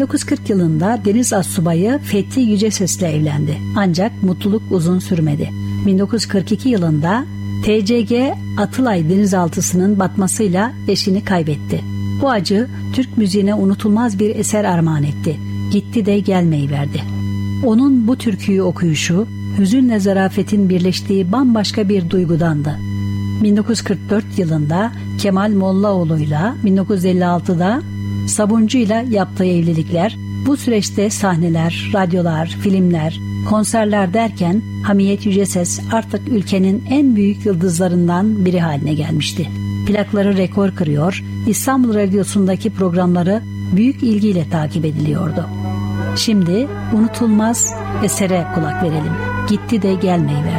1940 yılında Deniz Astsubayı Fethi Yüceses'le evlendi. Ancak mutluluk uzun sürmedi. 1942 yılında TCG Atılay denizaltısının batmasıyla eşini kaybetti. Bu acı Türk müziğine unutulmaz bir eser armağan etti. Gitti de gelmeyiverdi. Onun bu türküyü okuyuşu, hüzünle zarafetin birleştiği bambaşka bir duygudandı. 1944 yılında Kemal Mollaoğlu'yla 1956'da Sabuncu'yla yaptığı evlilikler, bu süreçte sahneler, radyolar, filmler, konserler derken Hamiyet Yüceses artık ülkenin en büyük yıldızlarından biri haline gelmişti. Plakları rekor kırıyor, İstanbul Radyosu'ndaki programları büyük ilgiyle takip ediliyordu. Şimdi unutulmaz esere kulak verelim. Gitti de gelmeyiverdi.